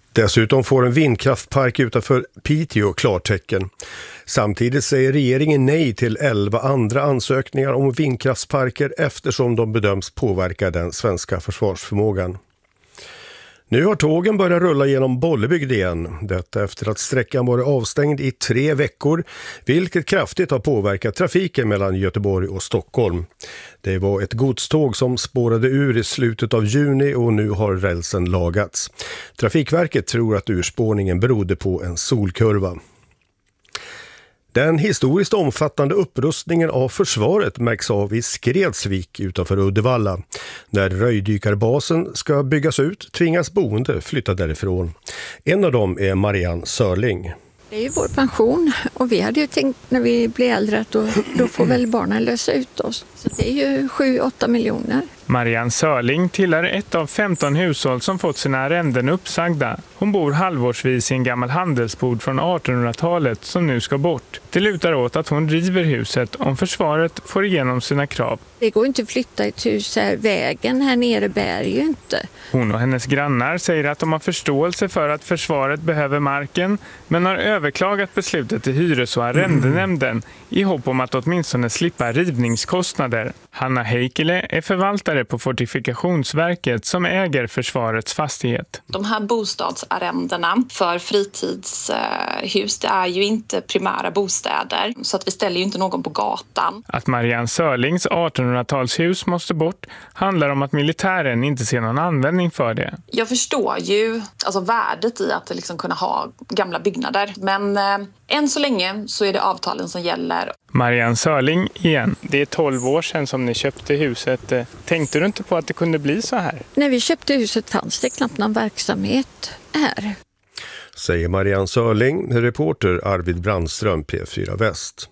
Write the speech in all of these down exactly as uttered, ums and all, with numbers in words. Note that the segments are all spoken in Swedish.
Dessutom får en vindkraftpark utanför Piteå klartecken. Samtidigt säger regeringen nej till elva andra ansökningar om vindkraftsparker eftersom de bedöms påverka den svenska försvarsförmågan. Nu har tågen börjat rulla genom Bollebygd igen. Detta efter att sträckan varit avstängd i tre veckor, vilket kraftigt har påverkat trafiken mellan Göteborg och Stockholm. Det var ett godståg som spårade ur i slutet av juni och nu har rälsen lagats. Trafikverket tror att urspårningen berodde på en solkurva. Den historiskt omfattande upprustningen av försvaret märks av i Skredsvik utanför Uddevalla. När röjdykarbasen ska byggas ut tvingas boende flytta därifrån. En av dem är Marianne Sörling. Det är ju vår pension och vi hade ju tänkt när vi blir äldre att då, då får väl barnen lösa ut oss. Så det är ju sju åtta miljoner. Marianne Sörling tillhör ett av femton hushåll som fått sina arrenden uppsagda. Hon bor halvårsvis i en gammal handelsbod från artonhundratalet som nu ska bort. Det lutar åt att hon river huset om försvaret får igenom sina krav. Det går inte att flytta ett hus här. Vägen här nere bär ju inte. Hon och hennes grannar säger att de har förståelse för att försvaret behöver marken men har överklagat beslutet till hyres- och arrendenämnden i hopp om att åtminstone slippa rivningskostnader. Hanna Heikkilä är förvaltare på Fortifikationsverket som äger försvarets fastighet. De här bostadsarrendena för fritidshus, det är ju inte primära bostäder så att vi ställer ju inte någon på gatan. Att Marianne Sörlings artonhundratalshus måste bort handlar om att militären inte ser någon användning för det. Jag förstår ju alltså värdet i att liksom kunna ha gamla byggnader men eh, än så länge så är det avtalen som gäller. Marianne Sörling igen. Det är tolv år sedan som ni köpte huset. Tänkte du inte på att det kunde bli så här? När vi köpte huset fanns det knappt någon verksamhet här. Säger Marianne Sörling, reporter Arvid Brandström, P fyra Väst.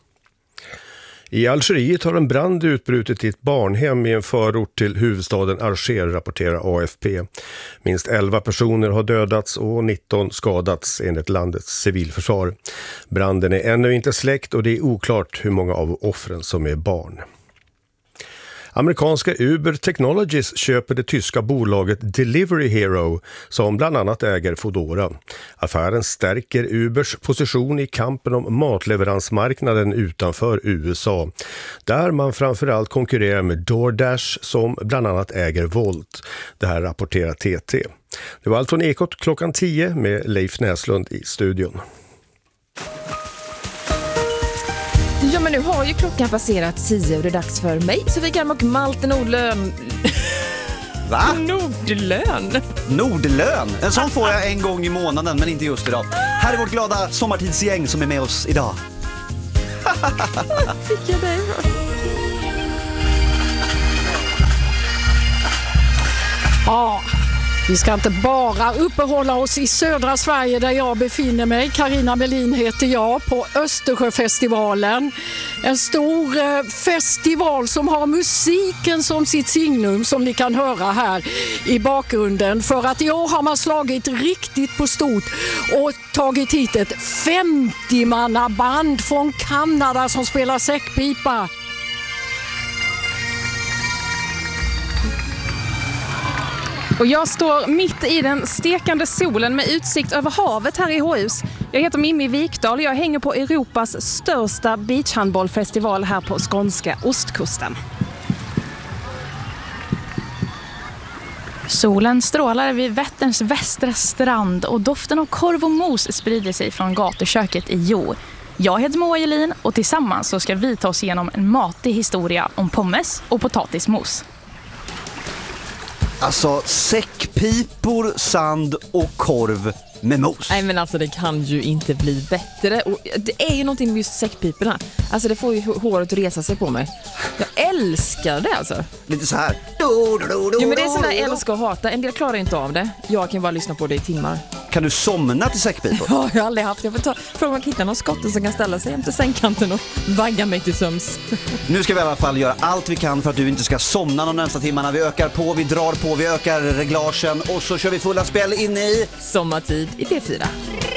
I Algeriet har en brand utbrutit i ett barnhem i en förort till huvudstaden Alger, rapporterar A F P. Minst elva personer har dödats och nitton skadats enligt landets civilförsvar. Branden är ännu inte släckt och det är oklart hur många av offren som är barn. Amerikanska Uber Technologies köper det tyska bolaget Delivery Hero som bland annat äger Foodora. Affären stärker Ubers position i kampen om matleveransmarknaden utanför U S A. Där man framförallt konkurrerar med DoorDash som bland annat äger Volt. Det här rapporterar T T. Det var allt från Ekot klockan tio med Leif Näslund i studion. Ja, men nu har ju klockan passerat tio och det är dags för mig, Sofie Karm och Malte Nordlön. Va? Nordlön? Nordlön? En sån får jag en gång i månaden, men inte just idag. Här är vårt glada sommartidsgäng som är med oss idag. Fick jag det? Ja, vi ska inte bara uppehålla oss i södra Sverige där jag befinner mig. Carina Melin heter jag på Östersjöfestivalen. En stor eh, festival som har musiken som sitt signum som ni kan höra här i bakgrunden. För att i år har man slagit riktigt på stort och tagit hit ett femtio-manna-band från Kanada som spelar säckpipa. Och jag står mitt i den stekande solen med utsikt över havet här i Åhus. Jag heter Mimmi Vikdal och jag hänger på Europas största beachhandbollfestival här på skånska ostkusten. Solen strålar vid Vätterns västra strand och doften av korv och mos sprider sig från gatuköket i Jo. Jag heter Moa Jelin och tillsammans så ska vi ta oss igenom en matig historia om pommes och potatismos. Alltså säckpipor, sand och korv med mos. Nej, men alltså det kan ju inte bli bättre. Och det är ju någonting med just säckpiporna. Alltså det får ju håret att resa sig på mig. Jag älskar det alltså. Lite så här. Jo, men det är sån där älska och hata. En del klarar inte av det. Jag kan bara lyssna på det i timmar. Kan du somna till säckpipor? Ja, jag har aldrig haft. Jag får ta fråga om man hittar någon skotten som kan ställa sig jämte sängkanten och vagga mig till söms. Nu ska vi i alla fall göra allt vi kan för att du inte ska somna de närmsta timmarna. Vi ökar på, vi drar på, vi ökar reglagen och så kör vi fulla spel in i sommartid i P fyra.